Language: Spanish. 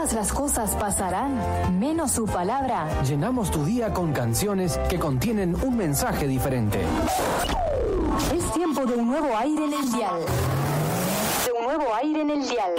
Todas las cosas pasarán, menos su palabra. Llenamos tu día con canciones que contienen un mensaje diferente. Es tiempo de un nuevo aire en el dial. De un nuevo aire en el dial.